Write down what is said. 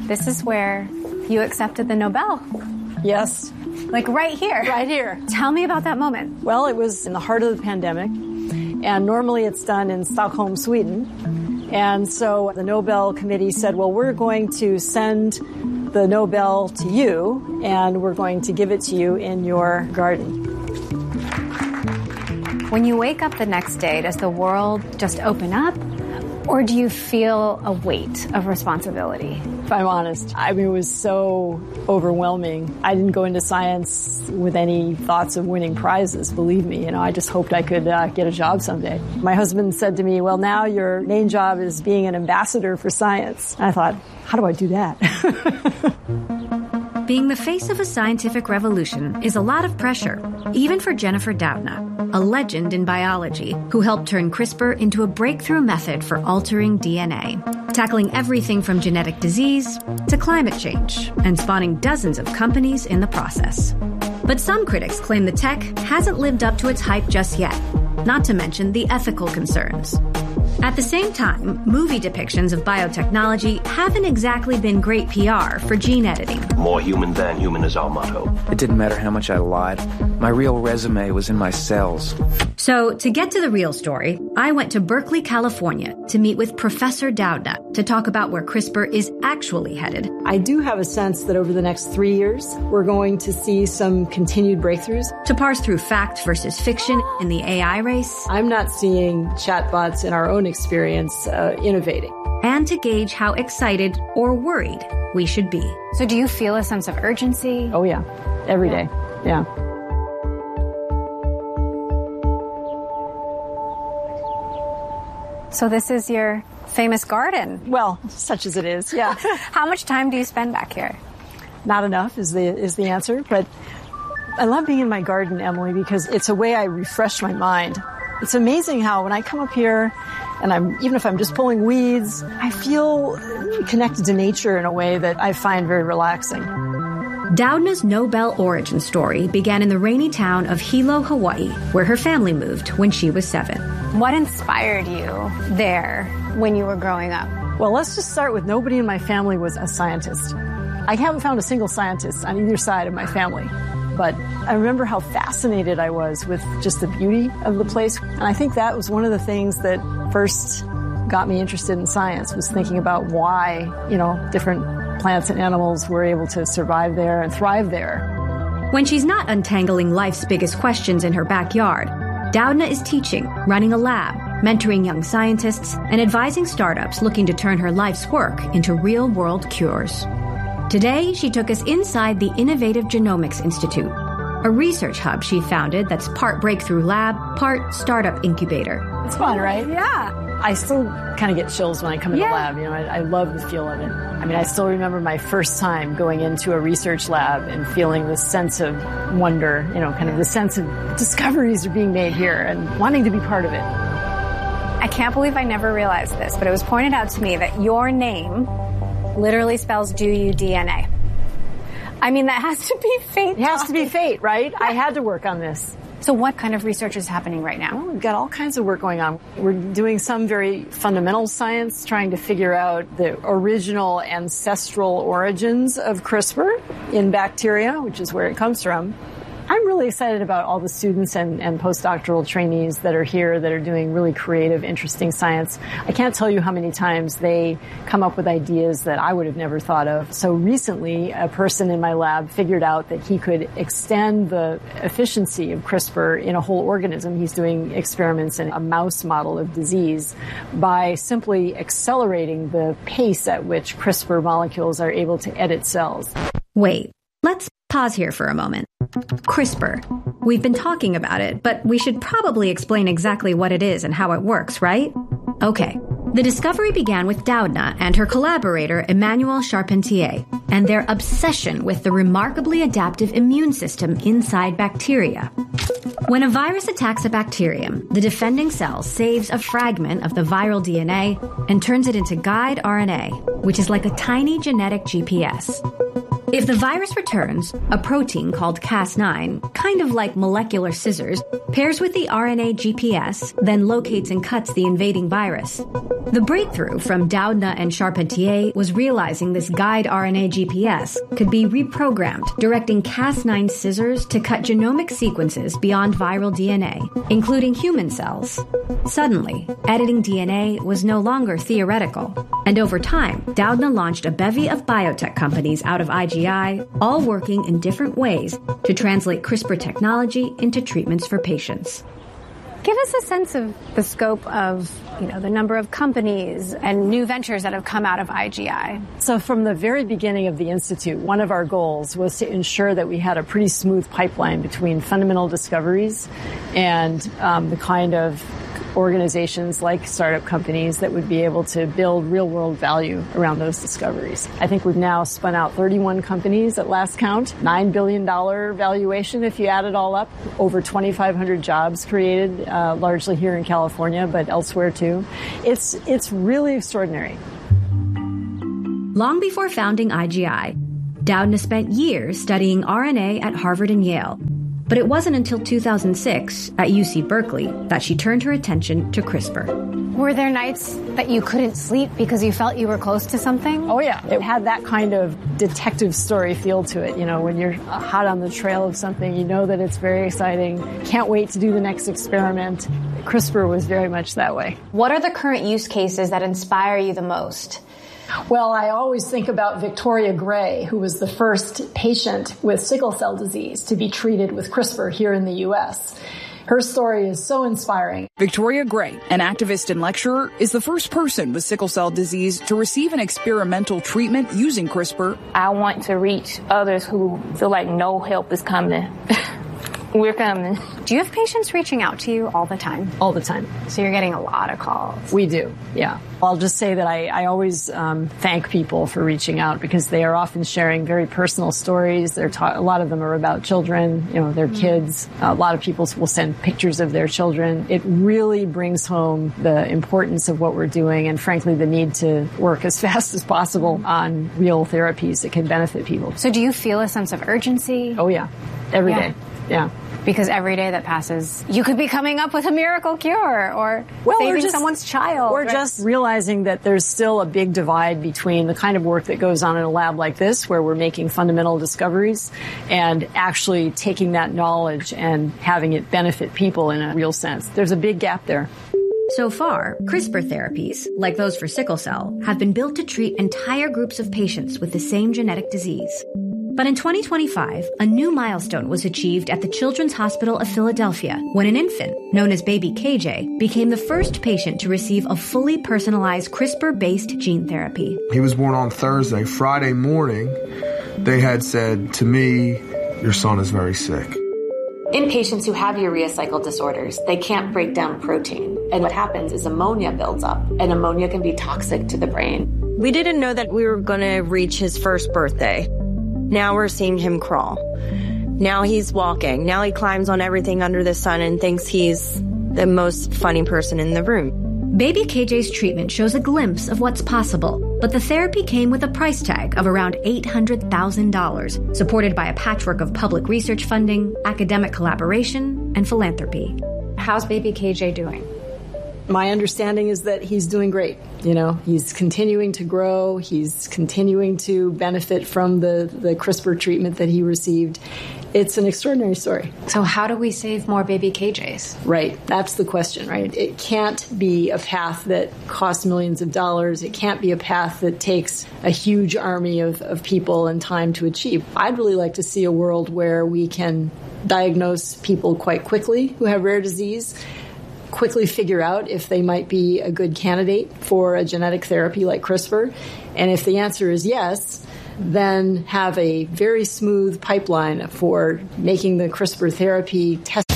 This is where you accepted the Nobel. Yes. Like right here. Right here. Tell me about that moment. Well, it was in the heart of the pandemic, and normally it's done in Stockholm, Sweden. And so the Nobel Committee said, well, we're going to send the Nobel to you, and we're going to give it to you in your garden. When you wake up the next day, does the world just open up? Or do you feel a weight of responsibility? If I'm honest, it was so overwhelming. I didn't go into science with any thoughts of winning prizes, believe me. I just hoped I could get a job someday. My husband said to me, well, now your main job is being an ambassador for science. And I thought, how do I do that? Being the face of a scientific revolution is a lot of pressure, even for Jennifer Doudna, a legend in biology who helped turn CRISPR into a breakthrough method for altering DNA, tackling everything from genetic disease to climate change, and spawning dozens of companies in the process. But some critics claim the tech hasn't lived up to its hype just yet, not to mention the ethical concerns. At the same time, movie depictions of biotechnology haven't exactly been great PR for gene editing. More human than human is our motto. It didn't matter how much I lied. My real resume was in my cells. So, to get to the real story, I went to Berkeley, California to meet with Professor Doudna to talk about where CRISPR is actually headed. I do have a sense that over the next 3 years, we're going to see some continued breakthroughs. To parse through fact versus fiction in the AI race. I'm not seeing chatbots in our own experience innovating. And to gauge how excited or worried we should be. So do you feel a sense of urgency? Oh, yeah. Every day. Yeah. So this is your famous garden. Well, such as it is, yeah. How much time do you spend back here? Not enough is the answer, but I love being in my garden, Emily, because it's a way I refresh my mind. It's amazing how when I come up here and even if I'm just pulling weeds, I feel connected to nature in a way that I find very relaxing. Doudna's Nobel origin story began in the rainy town of Hilo, Hawaii, where her family moved when she was 7. What inspired you there when you were growing up? Well, let's just start with nobody in my family was a scientist. I haven't found a single scientist on either side of my family. But I remember how fascinated I was with just the beauty of the place. And I think that was one of the things that first got me interested in science, was thinking about why, different plants and animals were able to survive there and thrive there. When she's not untangling life's biggest questions in her backyard, Doudna is teaching, running a lab, mentoring young scientists, and advising startups looking to turn her life's work into real-world cures. Today, she took us inside the Innovative Genomics Institute, a research hub she founded that's part breakthrough lab, part startup incubator. It's fun, right? Yeah. I still kind of get chills when I come in the lab. I love the feel of it. I still remember my first time going into a research lab and feeling this sense of wonder, kind of the sense of discoveries are being made here and wanting to be part of it. I can't believe I never realized this, but it was pointed out to me that your name literally spells do you DNA. That has to be fate. It has to be fate, right? I had to work on this. So what kind of research is happening right now? Well, we've got all kinds of work going on. We're doing some very fundamental science, trying to figure out the original ancestral origins of CRISPR in bacteria, which is where it comes from. I'm really excited about all the students and postdoctoral trainees that are here that are doing really creative, interesting science. I can't tell you how many times they come up with ideas that I would have never thought of. So recently, a person in my lab figured out that he could extend the efficiency of CRISPR in a whole organism. He's doing experiments in a mouse model of disease by simply accelerating the pace at which CRISPR molecules are able to edit cells. Wait, let's pause here for a moment. CRISPR. We've been talking about it, but we should probably explain exactly what it is and how it works, right? Okay. The discovery began with Doudna and her collaborator Emmanuel Charpentier and their obsession with the remarkably adaptive immune system inside bacteria. When a virus attacks a bacterium, the defending cell saves a fragment of the viral DNA and turns it into guide RNA, which is like a tiny genetic GPS. If the virus returns, a protein called Cas9, kind of like molecular scissors, pairs with the RNA GPS, then locates and cuts the invading virus. The breakthrough from Doudna and Charpentier was realizing this guide RNA GPS could be reprogrammed, directing Cas9 scissors to cut genomic sequences beyond viral DNA, including human cells. Suddenly, editing DNA was no longer theoretical. And over time, Doudna launched a bevy of biotech companies out of IGI, all working in different ways to translate CRISPR technology into treatments for patients. Give us a sense of the scope of, the number of companies and new ventures that have come out of IGI. So from the very beginning of the Institute, one of our goals was to ensure that we had a pretty smooth pipeline between fundamental discoveries and the kind of organizations like startup companies that would be able to build real-world value around those discoveries. I think we've now spun out 31 companies at last count, $9 billion valuation if you add it all up, over 2,500 jobs created, largely here in California, but elsewhere too. It's really extraordinary. Long before founding IGI, Doudna spent years studying RNA at Harvard and Yale. But it wasn't until 2006 at UC Berkeley that she turned her attention to CRISPR. Were there nights that you couldn't sleep because you felt you were close to something? Oh, yeah. It had that kind of detective story feel to it. When you're hot on the trail of something, you know that it's very exciting. Can't wait to do the next experiment. CRISPR was very much that way. What are the current use cases that inspire you the most? Well, I always think about Victoria Gray, who was the first patient with sickle cell disease to be treated with CRISPR here in the U.S. Her story is so inspiring. Victoria Gray, an activist and lecturer, is the first person with sickle cell disease to receive an experimental treatment using CRISPR. I want to reach others who feel like no help is coming. We're coming. Do you have patients reaching out to you all the time? All the time. So you're getting a lot of calls. We do, yeah. I'll just say that I always thank people for reaching out because they are often sharing very personal stories. A lot of them are about children, their kids. A lot of people will send pictures of their children. It really brings home the importance of what we're doing and, frankly, the need to work as fast as possible on real therapies that can benefit people. So do you feel a sense of urgency? Oh, yeah. Every day. Yeah. Because every day that passes, you could be coming up with a miracle cure or saving someone's child. Or just realizing that there's still a big divide between the kind of work that goes on in a lab like this, where we're making fundamental discoveries, and actually taking that knowledge and having it benefit people in a real sense. There's a big gap there. So far, CRISPR therapies, like those for sickle cell, have been built to treat entire groups of patients with the same genetic disease. But in 2025, a new milestone was achieved at the Children's Hospital of Philadelphia when an infant, known as baby KJ, became the first patient to receive a fully personalized CRISPR-based gene therapy. He was born on Thursday. Friday morning, they had said to me, "Your son is very sick." In patients who have urea cycle disorders, they can't break down protein. And what happens is ammonia builds up, and ammonia can be toxic to the brain. We didn't know that we were going to reach his first birthday. Now we're seeing him crawl. Now he's walking. Now he climbs on everything under the sun and thinks he's the most funny person in the room. Baby KJ's treatment shows a glimpse of what's possible, but the therapy came with a price tag of around $800,000, supported by a patchwork of public research funding, academic collaboration, and philanthropy. How's baby KJ doing? My understanding is that he's doing great. He's continuing to grow. He's continuing to benefit from the CRISPR treatment that he received. It's an extraordinary story. So how do we save more baby KJs? Right. That's the question, right? It can't be a path that costs millions of dollars. It can't be a path that takes a huge army of people and time to achieve. I'd really like to see a world where we can diagnose people quite quickly who have rare disease, quickly figure out if they might be a good candidate for a genetic therapy like CRISPR. And if the answer is yes, then have a very smooth pipeline for making the CRISPR therapy